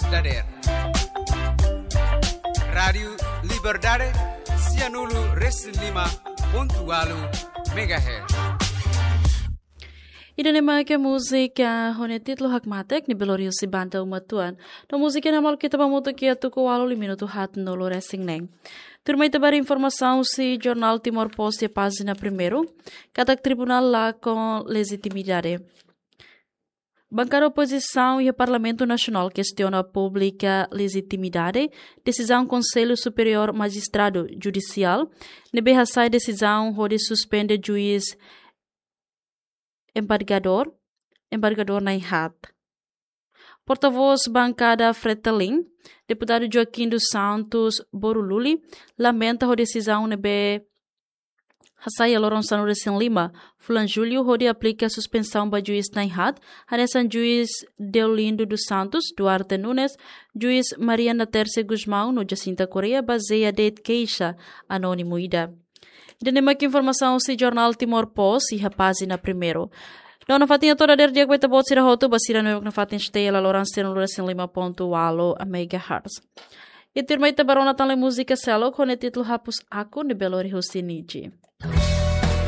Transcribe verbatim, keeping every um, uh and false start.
Dader. Rádio Liberdade Cianulu Reslima Pontualu Megahertz. Idanema ke música honetit lo hakmatek ni belorio si banda umatuan. No música na mal kita pamuto que atuko walo li minuto hat no lo racing neng. Turma itabar informação si Jornal Timor Post e página primeiro. Katak tribunal lá com legitimidade. Bancada oposição e o Parlamento Nacional questiona a pública legitimidade, decisão Conselho Superior Magistrado Judicial, nebe sai decisão onde suspende juiz embargador, embargador na Inhat. Porta-voz bancada Fretalin, deputado Joaquim dos Santos Borululi, lamenta a decisão nebe Hasaya Loronsano Recém Lima, Fulan Júlio, onde aplica a suspensão para juiz Nainhat, Hanesan juiz Deolindo dos Santos, Duarte Nunes, juiz Mariana Terce Guzmão, no Jacinta Correia, baseia de queixa anônimo ida. Denema que informação se Jornal Timor Post e a página primeiro. Não na fatinha toda der dia que vai tabot sira hoto, basira no na fatin stela Loronsano Recém Lima ponto alo a megahertz. E terma itabarona tale música selo com o título Hapus Ako ne Belori Husiniji.